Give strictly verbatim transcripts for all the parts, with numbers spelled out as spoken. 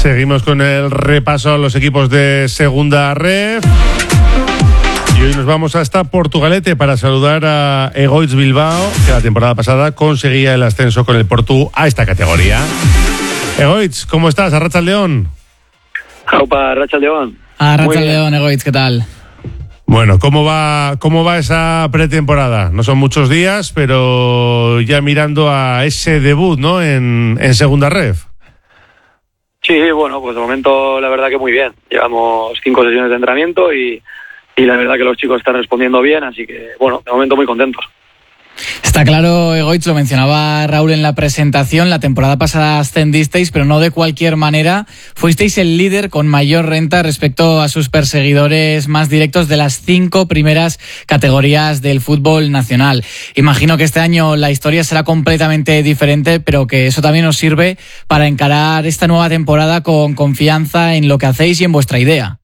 Seguimos con el repaso a los equipos de Segunda Ref. Y hoy nos vamos hasta Portugalete para saludar a Egoitz Bilbao, que la temporada pasada conseguía el ascenso con el Portu a esta categoría. Egoitz, ¿cómo estás? Arratsaldeon. Aupa, Arratsaldeon. Arratsaldeon, Egoitz, ¿qué tal? Bueno, ¿cómo va, ¿cómo va esa pretemporada? No son muchos días, pero ya mirando a ese debut, ¿no? En, en Segunda Ref. Sí, bueno, pues de momento la verdad que muy bien. Llevamos cinco sesiones de entrenamiento y, y la verdad que los chicos están respondiendo bien, así que bueno, de momento muy contentos. Está claro, Egoitz, lo mencionaba Raúl en la presentación, la temporada pasada ascendisteis, pero no de cualquier manera. Fuisteis el líder con mayor renta respecto a sus perseguidores más directos de las cinco primeras categorías del fútbol nacional. Imagino que este año la historia será completamente diferente, pero que eso también os sirve para encarar esta nueva temporada con confianza en lo que hacéis y en vuestra idea.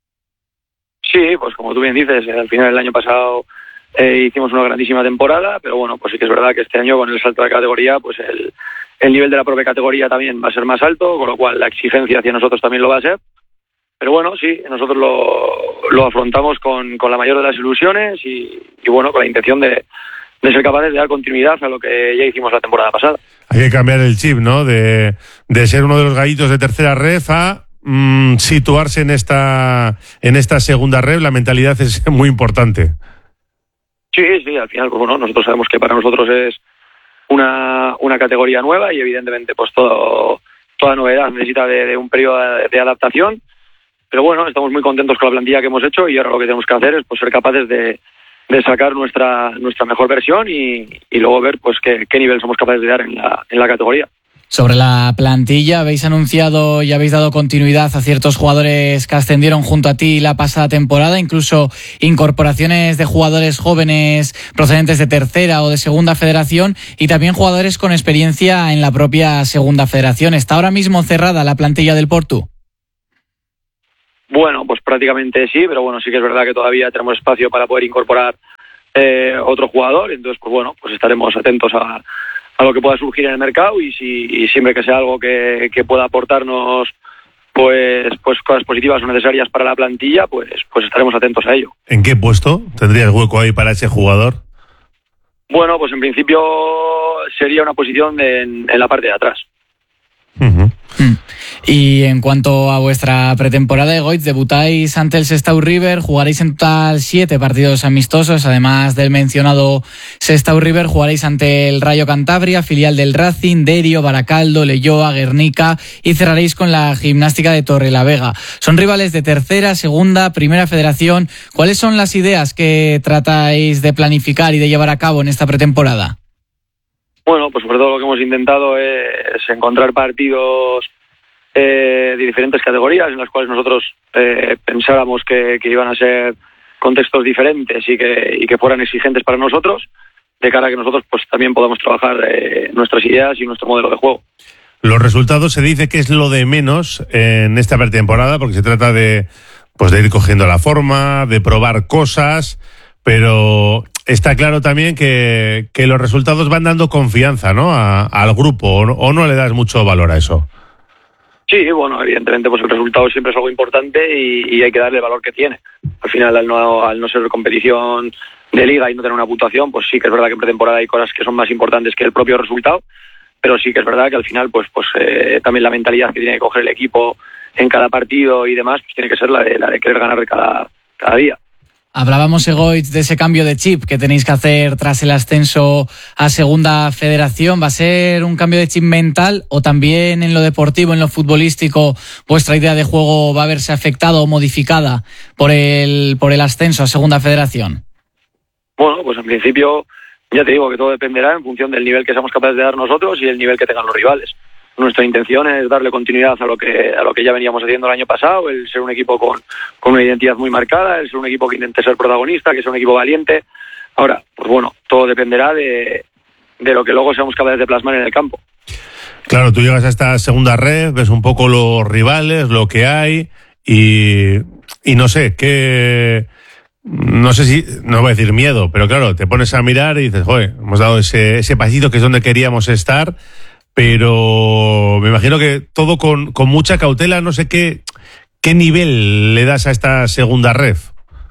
Sí, pues como tú bien dices, al final del año pasado Eh, hicimos una grandísima temporada, pero bueno, pues sí que es verdad que este año con el salto de categoría, pues el, el nivel de la propia categoría también va a ser más alto, con lo cual la exigencia hacia nosotros también lo va a ser. Pero bueno, sí, nosotros lo, lo afrontamos con, con la mayor de las ilusiones y, y bueno, con la intención de, de ser capaces de dar continuidad a lo que ya hicimos la temporada pasada. Hay que cambiar el chip, ¿no? De, de ser uno de los gallitos de tercera ref a mmm, situarse en esta, en esta segunda ref. La mentalidad es muy importante. Sí, sí, al final, pues bueno, nosotros sabemos que para nosotros es una, una categoría nueva y evidentemente pues todo, toda novedad necesita de, de un periodo de, de adaptación, pero bueno, estamos muy contentos con la plantilla que hemos hecho y ahora lo que tenemos que hacer es pues ser capaces de, de sacar nuestra nuestra mejor versión y, y luego ver pues qué, qué nivel somos capaces de dar en la, en la categoría. Sobre la plantilla, habéis anunciado y habéis dado continuidad a ciertos jugadores que ascendieron junto a ti la pasada temporada, incluso incorporaciones de jugadores jóvenes procedentes de tercera o de segunda federación y también jugadores con experiencia en la propia segunda federación. ¿Está ahora mismo cerrada la plantilla del Portu? Bueno, pues prácticamente sí, pero bueno, sí que es verdad que todavía tenemos espacio para poder incorporar eh, otro jugador, entonces pues bueno, pues estaremos atentos a a lo que pueda surgir en el mercado y si y siempre que sea algo que, que pueda aportarnos pues pues cosas positivas o necesarias para la plantilla, pues pues estaremos atentos a ello. ¿En qué puesto tendría el hueco ahí para ese jugador? Bueno, pues en principio sería una posición de, en, en la parte de atrás. Uh-huh. Mm. Y en cuanto a vuestra pretemporada, Egoitz, debutáis ante el Sestao River, jugaréis en total siete partidos amistosos, además del mencionado Sestao River, jugaréis ante el Rayo Cantabria, filial del Racing, Derio, Baracaldo, Leioa, Guernica y cerraréis con la Gimnástica de Torrelavega. Son rivales de tercera, segunda, primera federación. ¿Cuáles son las ideas que tratáis de planificar y de llevar a cabo en esta pretemporada? Bueno, pues sobre todo lo que hemos intentado es encontrar partidos eh, de diferentes categorías en las cuales nosotros eh, pensáramos que, que iban a ser contextos diferentes y que, y que fueran exigentes para nosotros, de cara a que nosotros pues también podamos trabajar eh, nuestras ideas y nuestro modelo de juego. Los resultados se dice que es lo de menos en esta pretemporada porque se trata de, pues de ir cogiendo la forma, de probar cosas, pero está claro también que, que los resultados van dando confianza, ¿no? A, al grupo, o no, o no le das mucho valor a eso. Sí, bueno, evidentemente pues el resultado siempre es algo importante y, y hay que darle el valor que tiene. Al final, al no, al no ser competición de liga y no tener una puntuación, pues sí que es verdad que en pretemporada hay cosas que son más importantes que el propio resultado, pero sí que es verdad que al final pues pues eh, también la mentalidad que tiene que coger el equipo en cada partido y demás pues tiene que ser la de, la de querer ganar cada, cada día. Hablábamos, Egoitz, de ese cambio de chip que tenéis que hacer tras el ascenso a Segunda Federación. ¿Va a ser un cambio de chip mental o también en lo deportivo, en lo futbolístico, vuestra idea de juego va a verse afectada o modificada por el, por el ascenso a Segunda Federación? Bueno, pues en principio ya te digo que todo dependerá en función del nivel que seamos capaces de dar nosotros y el nivel que tengan los rivales. Nuestra intención es darle continuidad a lo que a lo que ya veníamos haciendo el año pasado, el ser un equipo con, con una identidad muy marcada, el ser un equipo que intente ser protagonista, que sea un equipo valiente. Ahora, pues bueno, todo dependerá de, de lo que luego seamos capaces de plasmar en el campo. Claro, tú llegas a esta segunda red, ves un poco los rivales, lo que hay y, y no sé, qué... No sé si, no voy a decir miedo, pero claro, te pones a mirar y dices, joder, hemos dado ese, ese pasito que es donde queríamos estar, pero me imagino que todo con, con mucha cautela. No sé qué, qué nivel le das a esta segunda ref.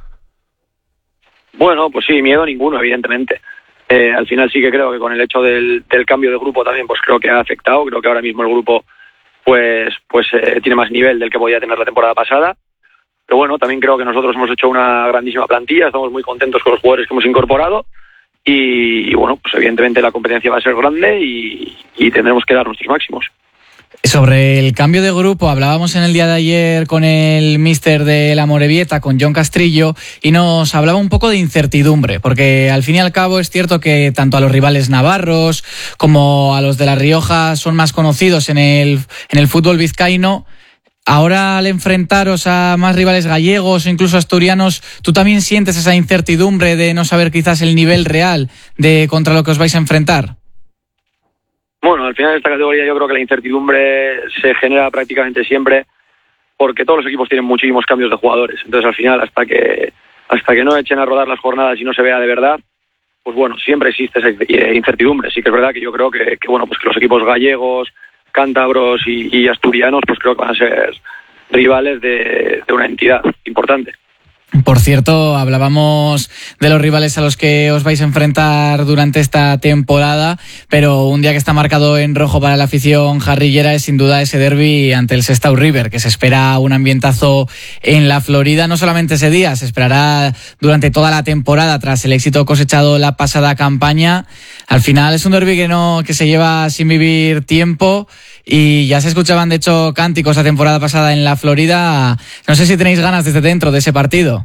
Bueno, pues sí, miedo ninguno, evidentemente. Eh, al final sí que creo que con el hecho del, del cambio de grupo también, pues creo que ha afectado. Creo que ahora mismo el grupo pues pues eh, tiene más nivel del que podía tener la temporada pasada. Pero bueno, también creo que nosotros hemos hecho una grandísima plantilla, estamos muy contentos con los jugadores que hemos incorporado y, y bueno, pues evidentemente la competencia va a ser grande y, y tendremos que dar nuestros máximos. Sobre el cambio de grupo, hablábamos en el día de ayer con el míster de la Amorebieta, con John Castrillo, y nos hablaba un poco de incertidumbre, porque al fin y al cabo es cierto que tanto a los rivales navarros como a los de La Rioja son más conocidos en el, en el fútbol vizcaíno. Ahora, al enfrentaros a más rivales gallegos o incluso asturianos, ¿tú también sientes esa incertidumbre de no saber quizás el nivel real de contra lo que os vais a enfrentar? Bueno, al final de esta categoría yo creo que la incertidumbre se genera prácticamente siempre porque todos los equipos tienen muchísimos cambios de jugadores. Entonces, al final, hasta que hasta que no echen a rodar las jornadas y no se vea de verdad, pues bueno, siempre existe esa incertidumbre. Sí que es verdad que yo creo que, que bueno, pues que los equipos gallegos, cántabros y, y asturianos, pues creo que van a ser rivales de, de una entidad importante. Por cierto, hablábamos de los rivales a los que os vais a enfrentar durante esta temporada, pero un día que está marcado en rojo para la afición jarrillera es sin duda ese derbi ante el Sestao River, que se espera un ambientazo en la Florida. No solamente ese día, se esperará durante toda la temporada tras el éxito cosechado la pasada campaña. Al final es un derbi que no que se lleva sin vivir tiempo y ya se escuchaban de hecho cánticos la temporada pasada en la Florida. No sé si tenéis ganas desde dentro de ese partido.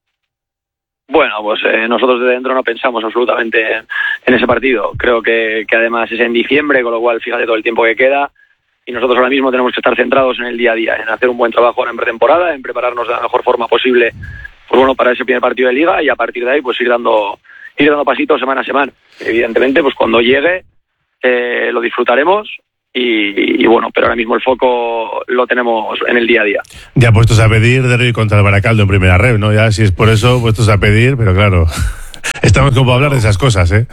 Bueno, pues eh, nosotros desde dentro no pensamos absolutamente en, en ese partido. Creo que, que además es en diciembre, con lo cual fíjate todo el tiempo que queda y nosotros ahora mismo tenemos que estar centrados en el día a día, en hacer un buen trabajo ahora en pretemporada, en prepararnos de la mejor forma posible, pues bueno, para ese primer partido de Liga y a partir de ahí pues ir dando ir dando pasitos semana a semana. Evidentemente, pues cuando llegue eh, lo disfrutaremos. Y, y bueno, pero ahora mismo el foco lo tenemos en el día a día. Ya puestos a pedir derbi contra el Baracaldo en primera red, ¿no? Ya si es por eso, puestos a pedir, pero claro, estamos como para hablar de esas cosas, ¿eh?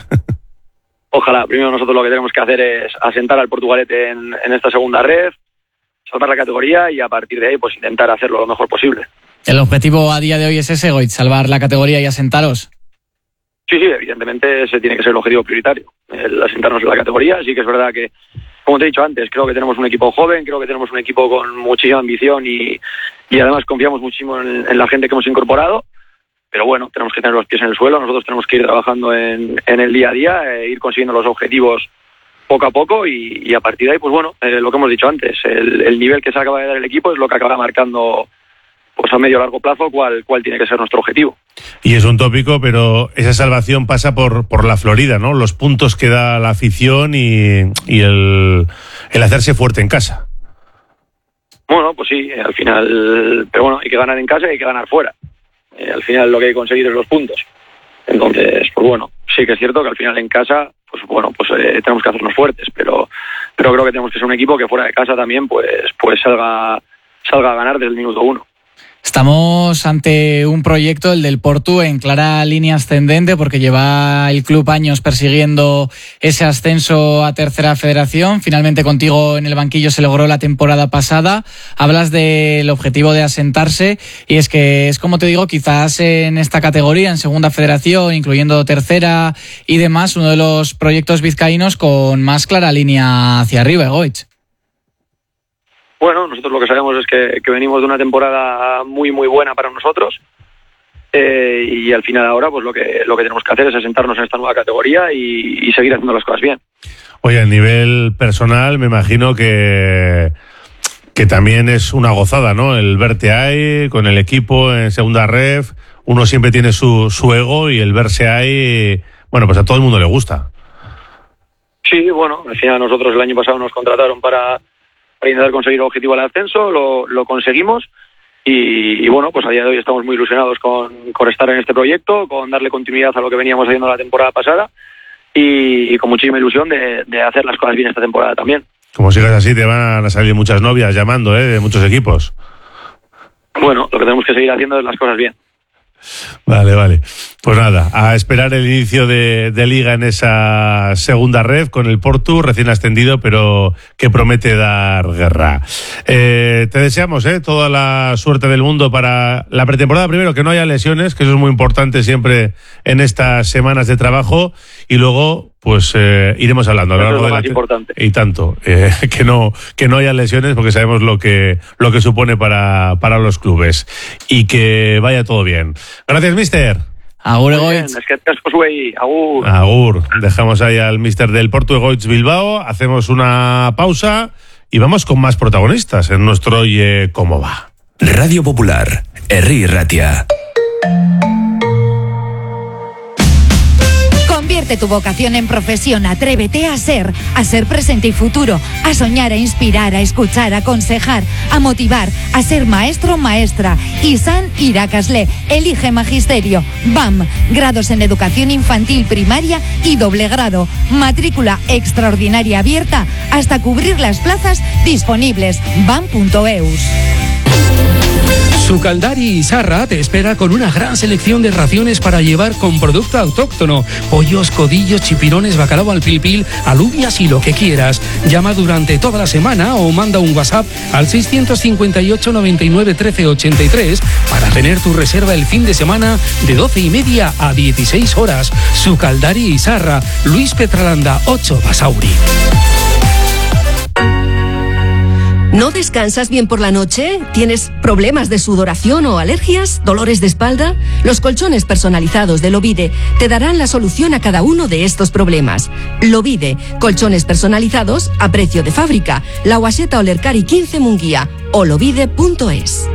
Ojalá. Primero nosotros lo que tenemos que hacer es asentar al Portugalete en, en esta segunda red, salvar la categoría y a partir de ahí pues intentar hacerlo lo mejor posible. ¿El objetivo a día de hoy es ese, Goit, salvar la categoría y asentaros? Sí, sí, evidentemente ese tiene que ser el objetivo prioritario, el asentarnos en la categoría. Sí que es verdad que, como te he dicho antes, creo que tenemos un equipo joven, creo que tenemos un equipo con muchísima ambición y, y además confiamos muchísimo en, en la gente que hemos incorporado, pero bueno, tenemos que tener los pies en el suelo, nosotros tenemos que ir trabajando en, en el día a día, e ir consiguiendo los objetivos poco a poco y, y a partir de ahí, pues bueno, eh, lo que hemos dicho antes, el, el nivel que se acaba de dar el equipo es lo que acaba marcando pues a medio o largo plazo cuál, cuál tiene que ser nuestro objetivo. Y es un tópico, pero esa salvación pasa por, por la Florida, ¿no? Los puntos que da la afición y, y el, el hacerse fuerte en casa. Bueno, pues sí, al final, pero bueno, hay que ganar en casa y hay que ganar fuera. Eh, al final lo que hay que conseguir es los puntos. Entonces, pues bueno, sí que es cierto que al final en casa, pues bueno, pues eh, tenemos que hacernos fuertes, pero, pero creo que tenemos que ser un equipo que fuera de casa también, pues, pues salga, salga a ganar desde el minuto uno. Estamos ante un proyecto, el del Portu, en clara línea ascendente porque lleva el club años persiguiendo ese ascenso a tercera federación. Finalmente contigo en el banquillo se logró la temporada pasada. Hablas del objetivo de asentarse y es que es como te digo, quizás en esta categoría, en segunda federación, incluyendo tercera y demás, uno de los proyectos vizcaínos con más clara línea hacia arriba, Goich. Bueno, nosotros lo que sabemos es que, que venimos de una temporada muy muy buena para nosotros eh, y al final ahora pues lo que lo que tenemos que hacer es asentarnos en esta nueva categoría y, y seguir haciendo las cosas bien. Oye, a nivel personal me imagino que que también es una gozada, ¿no? El verte ahí con el equipo en segunda ref, uno siempre tiene su, su ego y el verse ahí, bueno, pues a todo el mundo le gusta. Sí, bueno, al final nosotros el año pasado nos contrataron para para intentar conseguir el objetivo del ascenso, lo, lo conseguimos y, y bueno, pues a día de hoy estamos muy ilusionados con, con estar en este proyecto, con darle continuidad a lo que veníamos haciendo la temporada pasada y, y con muchísima ilusión de, de hacer las cosas bien esta temporada también. Como sigas así te van a salir muchas novias llamando, ¿eh? De muchos equipos. Bueno, lo que tenemos que seguir haciendo es las cosas bien. Vale, vale. Pues nada, a esperar el inicio de, de Liga en esa segunda red con el Portu, recién ascendido, pero que promete dar guerra. Eh, te deseamos eh, toda la suerte del mundo para la pretemporada. Primero, que no haya lesiones, que eso es muy importante siempre en estas semanas de trabajo. Y luego, pues eh, iremos hablando a lo largo de la más importante. Y tanto, eh, que no que no haya lesiones, porque sabemos lo que lo que supone para, para los clubes. Y que vaya todo bien. Gracias, mister. Agur, Egoitz. Es que te güey. Agur. Agur. Dejamos ahí al mister del Portu, Egoitz Bilbao. Hacemos una pausa y vamos con más protagonistas en nuestro Oye Cómo Va. Radio Popular, Herri Ratia. Convierte tu vocación en profesión, atrévete a ser, a ser presente y futuro, a soñar, a inspirar, a escuchar, a aconsejar, a motivar, a ser maestro o maestra. Izan Irakasle, elige magisterio. B A M, grados en educación infantil primaria y doble grado. Matrícula extraordinaria abierta hasta cubrir las plazas disponibles. bam punto eus. Sucaldari Izarra te espera con una gran selección de raciones para llevar con producto autóctono. Pollos, codillos, chipirones, bacalao al pil pil, alubias y lo que quieras. Llama durante toda la semana o manda un WhatsApp al seiscientos cincuenta y ocho, noventa y nueve, trece, ochenta y tres para tener tu reserva el fin de semana de doce y media a dieciséis horas. Sucaldari Izarra, Luis Petralanda, ocho Basauri. ¿No descansas bien por la noche? ¿Tienes problemas de sudoración o alergias? ¿Dolores de espalda? Los colchones personalizados de Lovide te darán la solución a cada uno de estos problemas. Lovide, colchones personalizados a precio de fábrica. La Guaseta Olercari quince Munguía o lovide punto es.